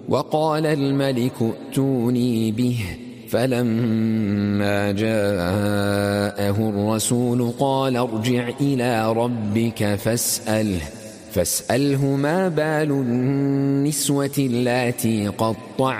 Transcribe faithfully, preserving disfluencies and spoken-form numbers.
وقال الملك ائتوني به. فلما جاءه الرسول قال ارجع إلى ربك فاسأله فاسأله ما بال النسوة اللاتي قطعن